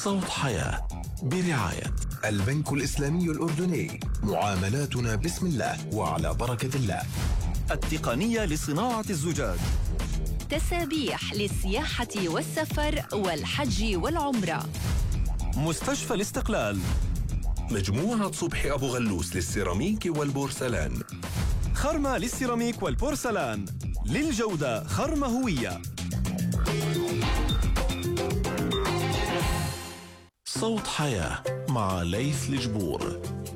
صوت حياة برعاية البنك الإسلامي الأردني، معاملاتنا بسم الله وعلى بركة الله. التقنية لصناعة الزجاج، تسابيح للسياحة والسفر والحج والعمرة، مستشفى الاستقلال، مجموعة صبحي أبو غلوس للسيراميك والبورسلان، خرمة للسيراميك والبورسلان، للجودة خرمة هوية. صوت حياة مع ليث الجبور